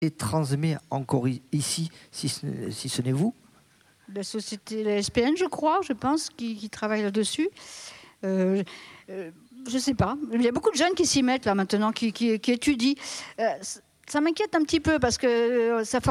transmet encore ici, si ce n'est vous? La société, la SPN, je crois, je pense, qui travaille là-dessus. Je ne sais pas. Il y a beaucoup de jeunes qui s'y mettent là maintenant, qui étudient. Ça m'inquiète un petit peu parce que ça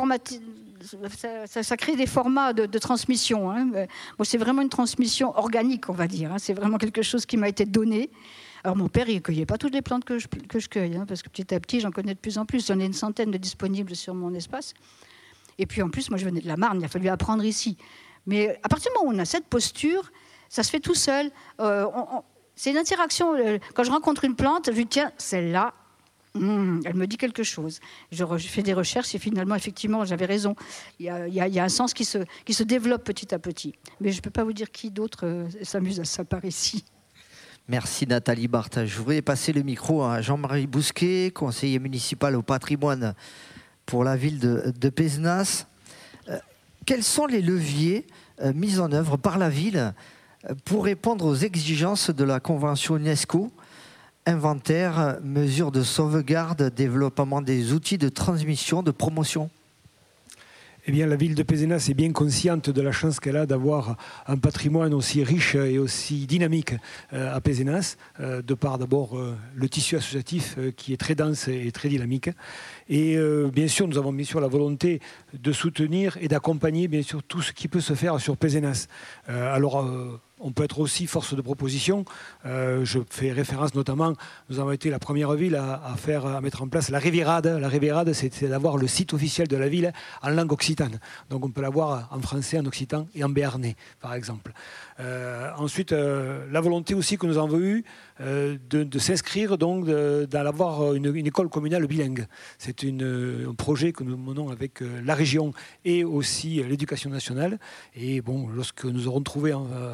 crée des formats de transmission. Hein. Moi, c'est vraiment une transmission organique, on va dire. Hein. C'est vraiment quelque chose qui m'a été donné. Alors, mon père, il ne cueillait pas toutes les plantes que je cueille, hein, parce que petit à petit, j'en connais de plus en plus. J'en ai une centaine de disponibles sur mon espace. Et puis, en plus, moi, je venais de la Marne. Il a fallu apprendre ici. Mais à partir du moment où on a cette posture, ça se fait tout seul. C'est une interaction. Quand je rencontre une plante, je lui dis, tiens, celle-là, elle me dit quelque chose. Je fais des recherches et finalement, effectivement, j'avais raison. Il y a un sens qui se développe petit à petit. Mais je ne peux pas vous dire qui d'autre s'amuse à ça par ici. Merci Nathalie Barthes. Je voudrais passer le micro à Jean-Marie Bousquet, conseiller municipal au patrimoine pour la ville de Pézenas. Quels sont les leviers mis en œuvre par la ville pour répondre aux exigences de la Convention UNESCO, inventaire, mesures de sauvegarde, développement des outils de transmission, de promotion? Eh bien, la ville de Pézenas est bien consciente de la chance qu'elle a d'avoir un patrimoine aussi riche et aussi dynamique à Pézenas, de par d'abord le tissu associatif qui est très dense et très dynamique. Et bien sûr, nous avons bien sûr la volonté de soutenir et d'accompagner bien sûr tout ce qui peut se faire sur Pézenas. On peut être aussi force de proposition. Je fais référence notamment, nous avons été la première ville à mettre en place la Rivierade. La Rivierade, c'est d'avoir le site officiel de la ville en langue occitane. Donc on peut l'avoir en français, en occitan et en béarnais, par exemple. Ensuite, la volonté aussi que nous avons eue de s'inscrire, donc d'avoir une école communale bilingue. C'est un projet que nous menons avec la région et aussi l'éducation nationale. Et bon, lorsque nous aurons trouvé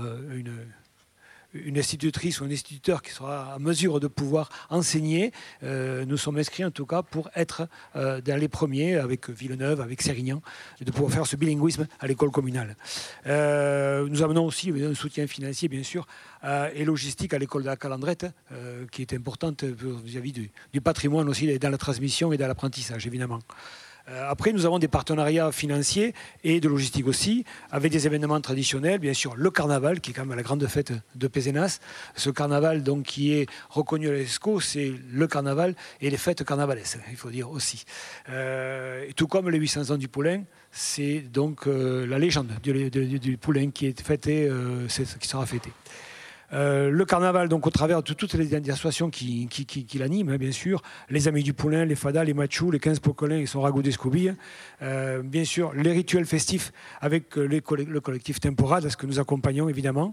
une institutrice ou un instituteur qui sera à mesure de pouvoir enseigner, nous sommes inscrits en tout cas pour être dans les premiers avec Villeneuve, avec Sérignan, et de pouvoir faire ce bilinguisme à l'école communale. Nous amenons aussi un soutien financier bien sûr et logistique à l'école de la Calandrette, qui est importante vis-à-vis du patrimoine aussi dans la transmission et dans l'apprentissage évidemment. Après, nous avons des partenariats financiers et de logistique aussi, avec des événements traditionnels, bien sûr le carnaval, qui est quand même la grande fête de Pézenas. Ce carnaval donc, qui est reconnu à l'UNESCO, c'est le carnaval et les fêtes carnavalesques, il faut dire aussi. Tout comme les 800 ans du Poulain, c'est donc la légende du Poulain qui est fêtée, qui sera fêtée. Le carnaval, donc au travers de toutes les associations qui l'animent, hein, bien sûr, les Amis du Poulain, les Fadas, les Machous, les 15 Pocolins et son ragoût d'escoubille, bien sûr, les rituels festifs avec le collectif Temporade, ce que nous accompagnons évidemment,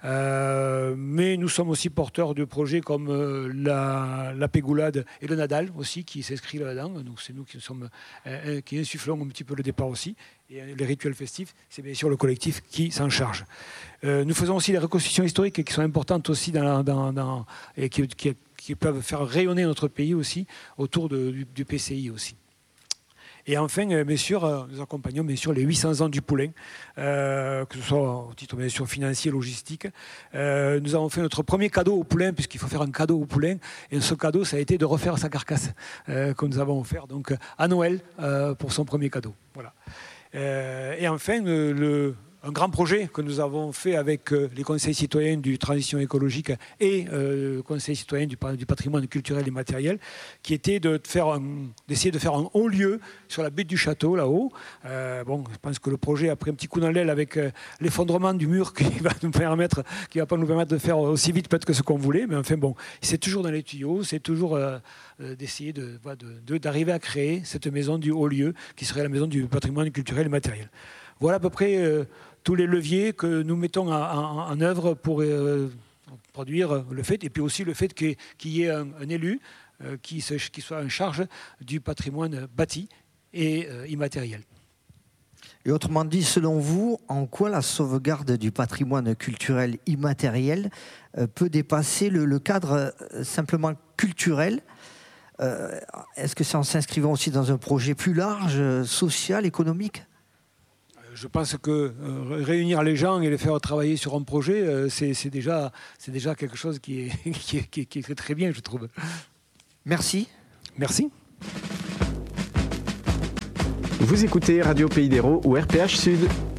mais nous sommes aussi porteurs de projets comme la Pégoulade et le Nadal aussi qui s'inscrit là-dedans, donc c'est nous qui insufflons un petit peu le départ aussi. Et les rituels festifs, c'est bien sûr le collectif qui s'en charge. Nous faisons aussi des reconstitutions historiques qui sont importantes aussi et qui peuvent faire rayonner notre pays aussi autour du PCI aussi. Et enfin, bien sûr, nous accompagnons bien sûr les 800 ans du Poulain, que ce soit au titre bien sûr financier, logistique. Nous avons fait notre premier cadeau au Poulain, puisqu'il faut faire un cadeau au Poulain. Et ce cadeau, ça a été de refaire sa carcasse que nous avons offert donc à Noël pour son premier cadeau. Voilà. Et enfin, un grand projet que nous avons fait avec les conseils citoyens du transition écologique et le conseil citoyen du patrimoine culturel et matériel, qui était d'essayer de faire un haut lieu sur la butte du château, là-haut. Bon, je pense que le projet a pris un petit coup dans l'aile avec l'effondrement du mur qui va pas nous permettre de faire aussi vite peut-être que ce qu'on voulait, mais enfin bon, c'est toujours dans les tuyaux, c'est toujours d'essayer d'arriver à créer cette maison du haut lieu qui serait la maison du patrimoine culturel et matériel. Voilà à peu près tous les leviers que nous mettons en œuvre pour produire le fait, et puis aussi le fait qu'il y ait un élu qui soit en charge du patrimoine bâti et immatériel. Et autrement dit, selon vous, en quoi la sauvegarde du patrimoine culturel immatériel peut dépasser le cadre simplement culturel? Est-ce que c'est en s'inscrivant aussi dans un projet plus large, social, économique? Je pense que réunir les gens et les faire travailler sur un projet, c'est déjà quelque chose qui est très bien, je trouve. Merci. Merci. Vous écoutez Radio Pays d'Hérault ou RPH Sud.